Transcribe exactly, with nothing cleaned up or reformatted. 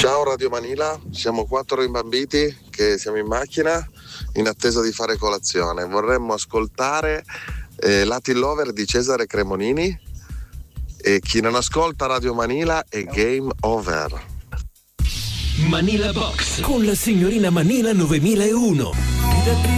Ciao Radio Manila, siamo quattro rimbambiti che siamo in macchina in attesa di fare colazione. Vorremmo ascoltare eh, Latin Lover di Cesare Cremonini, e chi non ascolta Radio Manila è game over. Manila Box con la signorina Manila novemilauno.